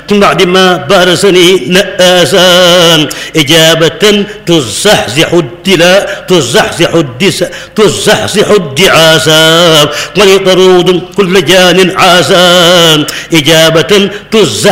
من بعد ما بارسني نآسا إجابة تزحزح الدلاء تزحزح الدعاسا ولطرود كل جان عاسا إجابة تزحزح